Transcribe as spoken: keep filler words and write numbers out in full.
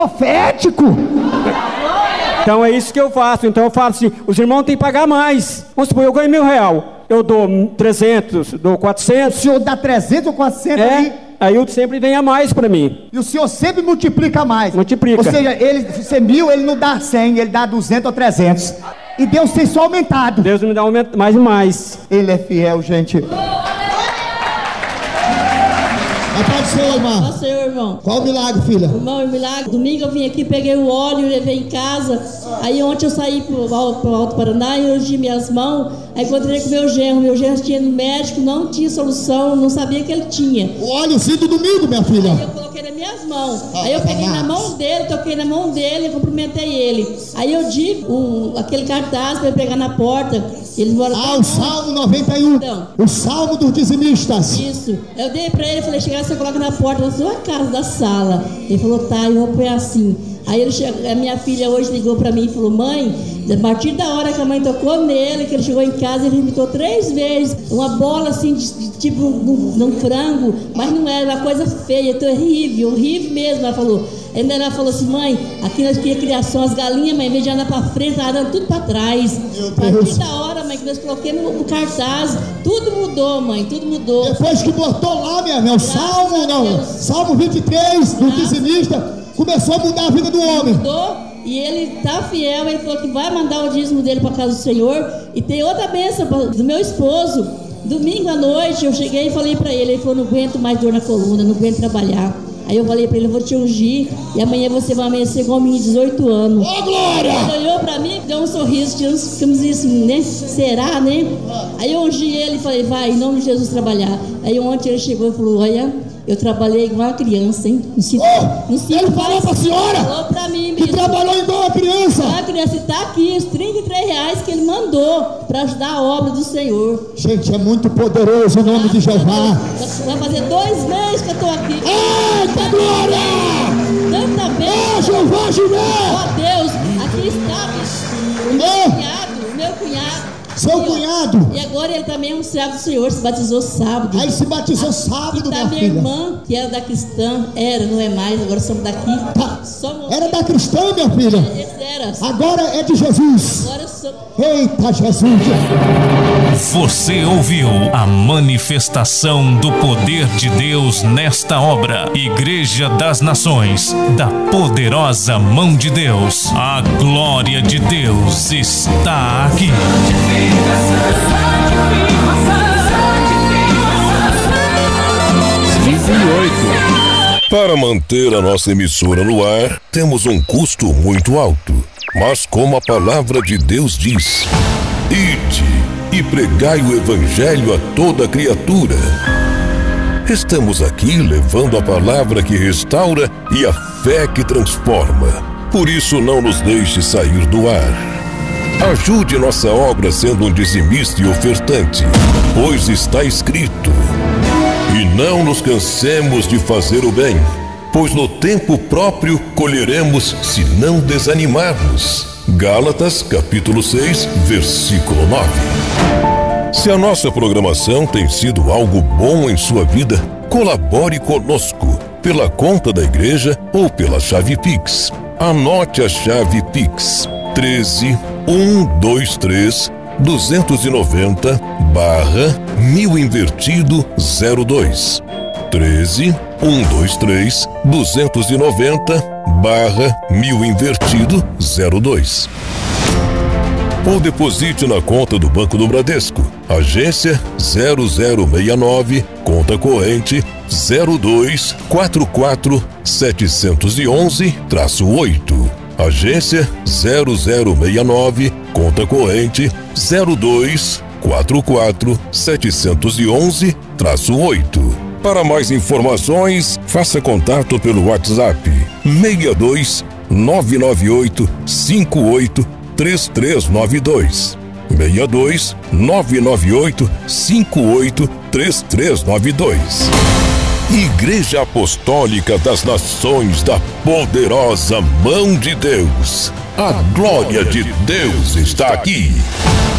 profético. Então é isso que eu faço. Então eu falo assim, os irmãos têm que pagar mais. Vamos supor, eu ganho mil real, eu dou trezentos, dou quatrocentos. O senhor dá trezentos ou quatrocentos é, ali? Aí eu sempre vem a mais para mim. E o senhor sempre multiplica mais. Multiplica. Ou seja, ele, se é mil, ele não dá cem, ele dá duzentos ou trezentos. E Deus tem só aumentado. Deus me dá aumento, mais e mais. Ele é fiel, gente. A paz do Senhor, irmão. Paz do Senhor, irmão. Qual o milagre, filha? Irmão, o milagre. Domingo eu vim aqui, peguei o óleo, levei em casa. Aí ontem eu saí pro, pro Alto Paraná e urgi minhas mãos. Aí encontrei com meu genro. Meu genro tinha no médico, não tinha solução, não sabia que ele tinha. O óleozinho do domingo, minha filha. Aí eu coloquei nas minhas mãos. Aí eu peguei na mão dele, toquei na mão dele, cumprimentei ele. Aí eu digo o, aquele cartaz para ele pegar na porta. Ele mora ah, o Salmo noventa e um. Então, o Salmo dos dizimistas. Isso. Eu dei para ele, falei, chegar, você coloca na porta da sua casa, da sala. Ele falou, tá, eu vou pôr assim. Aí ele chegou, a minha filha hoje ligou pra mim e falou, mãe, a partir da hora que a mãe tocou nele, que ele chegou em casa, ele imitou três vezes, uma bola assim, de, de, tipo um, um frango, mas não era uma coisa feia, terrível, horrível mesmo, ela falou. Ainda ela falou assim, mãe, aqui nós tínhamos criação, as galinhas, mãe, em vez de andar pra frente, tá andando tudo pra trás. A partir da hora, mãe, que nós coloquemos no, no cartaz, tudo mudou, mãe, tudo mudou. Depois que botou lá, minha irmã, o Salmo, não, Salmo vinte e três, do dizimista, começou a mudar a vida do homem. Mudou, e ele tá fiel, ele falou que vai mandar o dízimo dele para casa do Senhor. E tem outra bênção do meu esposo. Domingo à noite eu cheguei e falei para ele, ele falou, não aguento mais dor na coluna, não aguento trabalhar. Aí eu falei para ele, eu vou te ungir e amanhã você vai amanhecer com um menino de dezoito anos. Ô, glória! Ele olhou para mim, deu um sorriso, ficamos assim, né? Será, né? Aí eu ungi ele e falei, vai, em nome de Jesus trabalhar. Aí ontem ele chegou e falou, olha, eu trabalhei igual uma criança, hein? Me sinto, oh, me sinto ele falou pra senhora falou pra mim, que trabalhou igual uma criança. A criança está aqui, os trinta e três reais que ele mandou para ajudar a obra do Senhor. Gente, é muito poderoso o nome de Jeová. Vai fazer dois meses que eu estou aqui. Eita glória! Tanta bênção. Oh, Jeová Jireh! Ó Deus, aqui está o meu oh. cunhado, o meu cunhado. Seu e, cunhado. E agora ele também é um servo do Senhor, se batizou sábado. Aí se batizou sábado, e tá minha minha filha. irmã, que era da cristã, era, não é mais, agora somos daqui. Tá. Somos... Era da cristã, minha filha. Era. Agora é de Jesus. Agora somos... Eita, Jesus. Você ouviu a manifestação do poder de Deus nesta obra. Igreja das Nações, da poderosa mão de Deus. A glória de Deus está aqui. Para manter a nossa emissora no ar, temos um custo muito alto. Mas como a palavra de Deus diz, ide e pregai o evangelho a toda criatura. Estamos aqui levando a palavra que restaura e a fé que transforma. Por isso não nos deixe sair do ar. Ajude nossa obra sendo um dizimista e ofertante, pois está escrito: e não nos cansemos de fazer o bem, pois no tempo próprio colheremos se não desanimarmos. Gálatas capítulo seis, versículo nove. Se a nossa programação tem sido algo bom em sua vida, colabore conosco pela conta da igreja ou pela chave Pix. Anote a chave Pix: treze, cento e vinte e três, duzentos e noventa, barra mil invertido zero dois. treze, cento e vinte e três, duzentos e noventa, barra mil invertido zero dois. Ou deposite na conta do Banco do Bradesco, agência zero zero seis nove, conta corrente zero dois quatro quatro sete um um oito. Agência zero zero seis nove, conta corrente zero dois quatro quatro sete um um oito. Para mais informações, faça contato pelo WhatsApp seis dois nove nove oito cinco oito três três nove dois. seis dois nove nove oito cinco oito três três nove dois. Igreja Apostólica das Nações da poderosa mão de Deus. A glória de Deus está aqui.